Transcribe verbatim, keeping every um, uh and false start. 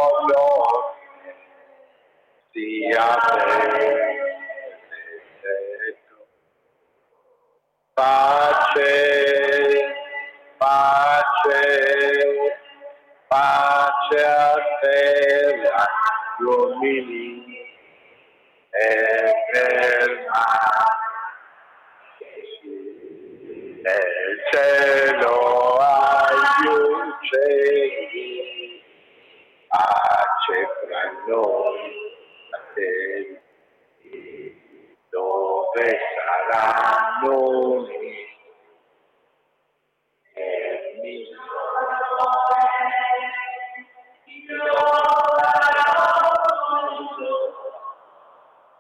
Lord, sia benedetto. Pace, pace, pace a terra, gli uomini e nel mare. Nel cielo agli uccelli, pace fra noi, fratelli, dove saranno